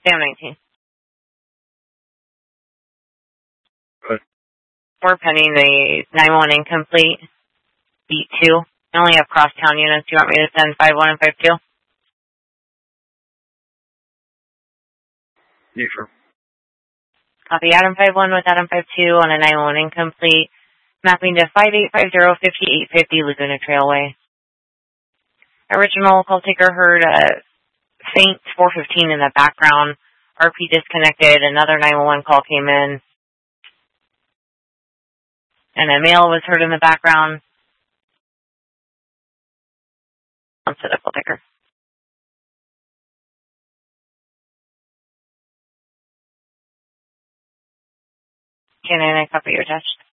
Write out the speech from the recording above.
Sam 19. Good. We're pending the 911 incomplete. Beat 2. I only have crosstown units. Do you want me to send 5-1 and 5-2? Yeah, sure. Copy Adam 5-1 with Adam 5-2 on a 911 incomplete. Mapping to 5850-5850 Laguna Trailway. Original call taker heard a faint 415 in the background. RP disconnected. Another 911 call came in. And a male was heard in the background. Onto the call taker. Can I copy your touch?